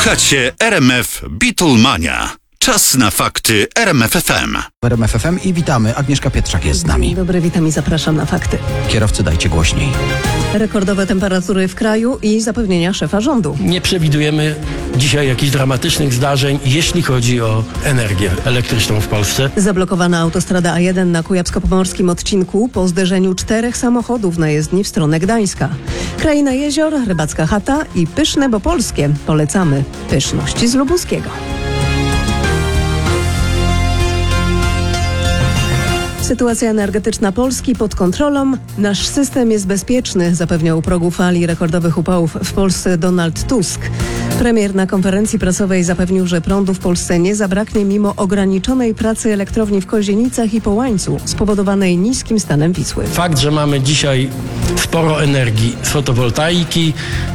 Słuchacie RMF Beatlemania. Czas na fakty RMF FM. W RMF FM i witamy. Agnieszka Pietrzak jest z nami. Dzień dobry, witam i zapraszam na fakty. Kierowcy, dajcie głośniej. Rekordowe temperatury w kraju i zapewnienia szefa rządu. Nie przewidujemy dzisiaj jakichś dramatycznych zdarzeń, jeśli chodzi o energię elektryczną w Polsce. Zablokowana autostrada A1 na kujawsko-pomorskim odcinku po zderzeniu 4 samochodów na jezdni w stronę Gdańska. Kraina jezior, rybacka chata i pyszne, bo polskie. Polecamy pyszności z lubuskiego. Sytuacja energetyczna Polski pod kontrolą. Nasz system jest bezpieczny, zapewniał u progu fali rekordowych upałów w Polsce Donald Tusk. Premier na konferencji prasowej zapewnił, że prądu w Polsce nie zabraknie mimo ograniczonej pracy elektrowni w Kozienicach i Połańcu, spowodowanej niskim stanem Wisły. Fakt, że mamy dzisiaj sporo energii z fotowoltaiki,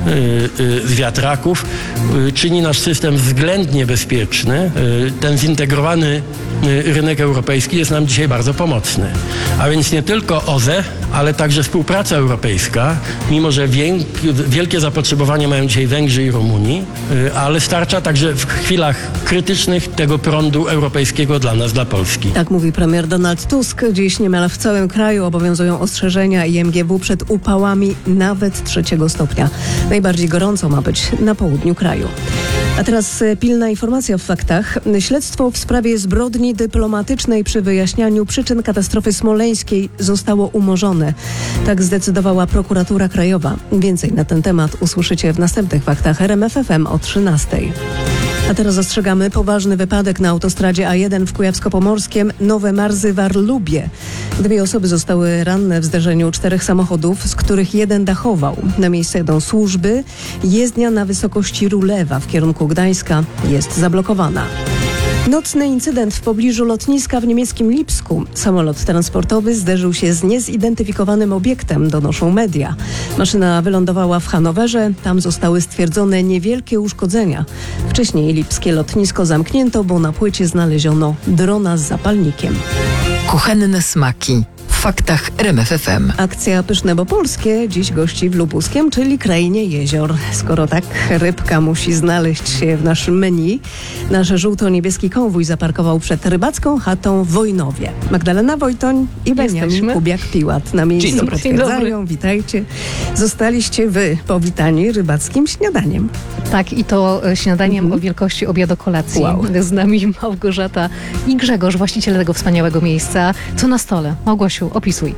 z wiatraków, czyni nasz system względnie bezpieczny. Ten zintegrowany rynek europejski jest nam dzisiaj bardzo pomocny. A więc nie tylko OZE, ale także współpraca europejska, mimo że wielkie zapotrzebowanie mają dzisiaj Węgrzy i Rumunii, ale starcza także w chwilach krytycznych tego prądu europejskiego dla nas, dla Polski. Tak mówi premier Donald Tusk. Dziś niemal w całym kraju obowiązują ostrzeżenia IMGW przed upałami nawet 3 stopnia. Najbardziej gorąco ma być na południu kraju. A teraz pilna informacja w faktach. Śledztwo w sprawie zbrodni dyplomatycznej przy wyjaśnianiu przyczyn katastrofy smoleńskiej zostało umorzone. Tak zdecydowała prokuratura krajowa. Więcej na ten temat usłyszycie w następnych faktach RMF FM o 13:00. A teraz ostrzegamy poważny wypadek na autostradzie A1 w Kujawsko-Pomorskiem Nowe Marzy-Warlubie. 2 osoby zostały ranne w zderzeniu 4 samochodów, z których 1 dachował. Na miejsce jadą służby. Jezdnia na wysokości Rulewa w kierunku Gdańska jest zablokowana. Nocny incydent w pobliżu lotniska w niemieckim Lipsku. Samolot transportowy zderzył się z niezidentyfikowanym obiektem, donoszą media. Maszyna wylądowała w Hanowerze, tam zostały stwierdzone niewielkie uszkodzenia. Wcześniej lipskie lotnisko zamknięto, bo na płycie znaleziono drona z zapalnikiem. Kuchenne smaki. W faktach RMF FM. Akcja Pyszne, bo polskie dziś gości w Lubuskiem, czyli krainie jezior. Skoro tak, rybka musi znaleźć się w naszym menu. Nasz żółto-niebieski konwój zaparkował przed rybacką chatą w Wojnowie. Magdalena Wojtoń i Beniamin Kubiak-Piłat na miejscu potwierdzają. Witajcie. Zostaliście wy powitani rybackim śniadaniem. Tak, i to śniadaniem o wielkości obiadu kolacji. Wow. Z nami Małgorzata i Grzegorz, właściciele tego wspaniałego miejsca. Co na stole? Małgosiu, opisuj.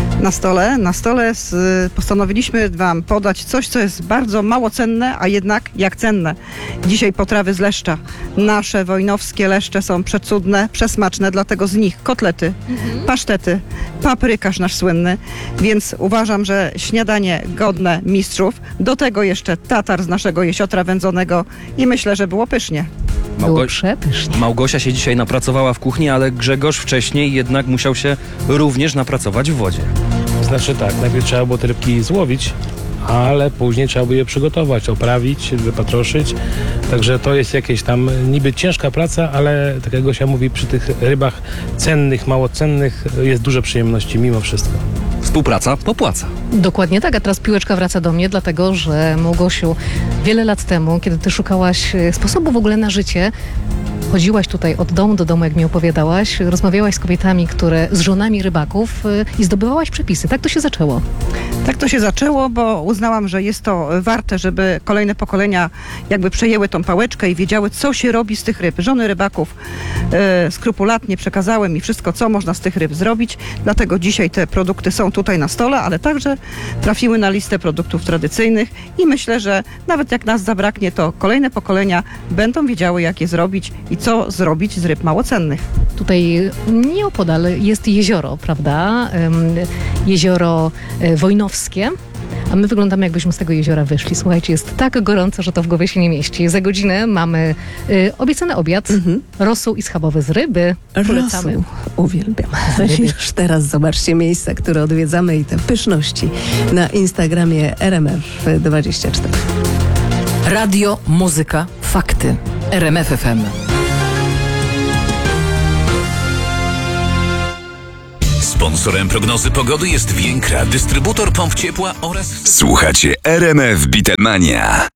Na stole postanowiliśmy wam podać coś, co jest bardzo mało cenne, a jednak jak cenne. Dzisiaj potrawy z leszcza. Nasze wojnowskie leszcze są przecudne, przesmaczne, dlatego z nich kotlety, pasztety, paprykarz nasz słynny, więc uważam, że śniadanie godne mistrzów. Do tego jeszcze tatar z naszego jesiotra wędzonego i myślę, że było pysznie. Było przepysznie. Małgosia się dzisiaj napracowała w kuchni, ale Grzegorz wcześniej jednak musiał się również napracować w wodzie. Znaczy tak, najpierw trzeba było te rybki złowić, ale później trzeba było je przygotować, oprawić, wypatroszyć. Także to jest jakieś tam niby ciężka praca, ale tak jak Gosia mówi, przy tych rybach cennych, mało cennych jest dużo przyjemności mimo wszystko. Współpraca popłaca. Dokładnie tak, a teraz piłeczka wraca do mnie, dlatego że Małgosiu, wiele lat temu, kiedy ty szukałaś sposobu w ogóle na życie, chodziłaś tutaj od domu do domu, jak mi opowiadałaś, rozmawiałaś z kobietami, z żonami rybaków i zdobywałaś przepisy. Tak to się zaczęło. Tak to się zaczęło, bo uznałam, że jest to warte, żeby kolejne pokolenia jakby przejęły tą pałeczkę i wiedziały, co się robi z tych ryb. Żony rybaków skrupulatnie przekazały mi wszystko, co można z tych ryb zrobić. Dlatego dzisiaj te produkty są tutaj na stole, ale także trafiły na listę produktów tradycyjnych i myślę, że nawet jak nas zabraknie, to kolejne pokolenia będą wiedziały, jak je zrobić i co zrobić z ryb małocennych. Tutaj nieopodal jest jezioro, prawda? Jezioro Wojnowskie. A my wyglądamy, jakbyśmy z tego jeziora wyszli. Słuchajcie, jest tak gorąco, że to w głowie się nie mieści. Za godzinę mamy obiecany obiad, rosół i schabowy z ryby. Polecamy. Rosół. Uwielbiam. Już teraz zobaczcie miejsca, które odwiedzamy i te pyszności na Instagramie RMF24. Radio, muzyka, fakty. RMF FM. Sponsorem prognozy pogody jest Więkra, dystrybutor pomp ciepła oraz... Słuchacie RMF Beatlemania.